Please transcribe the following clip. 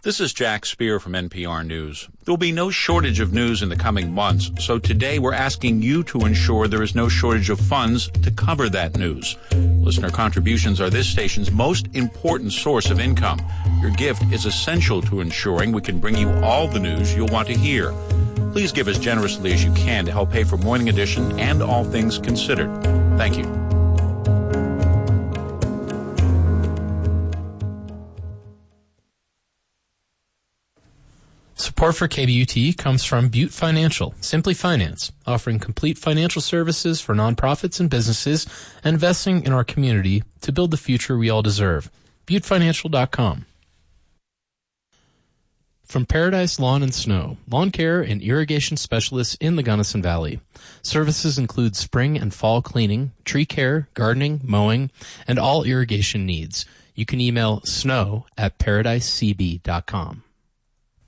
This is Jack Spear from NPR News. There will be no shortage of news in the coming months, so today we're asking you to ensure there is no shortage of funds to cover that news. Listener contributions are this station's most important source of income. Your gift is essential to ensuring we can bring you all the news you'll want to hear. Please give as generously as you can to help pay for Morning Edition and All Things Considered. Thank you. Support for KBUT comes from Butte Financial, Simply Finance, offering complete financial services for nonprofits and businesses, and investing in our community to build the future we all deserve. ButteFinancial.com. From Paradise Lawn and Snow, lawn care and irrigation specialists in the Gunnison Valley. Services include spring and fall cleaning, tree care, gardening, mowing, and all irrigation needs. You can email snow@paradisecb.com.